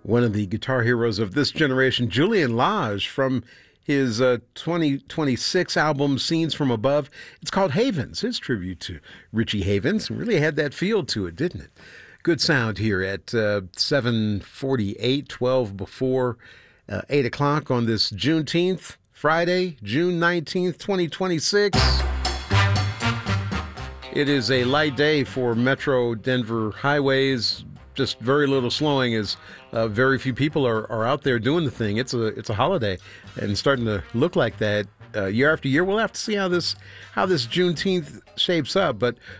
One of the guitar heroes of this generation, Julian Lage, from his 2026 album, Scenes from Above. It's called Havens, his tribute to Richie Havens. Really had that feel to it, didn't it? Good sound here at 7:48, 12 before 8 o'clock on this Juneteenth, Friday, June 19th, 2026. It is a light day for Metro Denver highways. Just very little slowing as very few people are out there doing the thing. It's a holiday and starting to look like that year after year. We'll have to see how this Juneteenth shapes up. But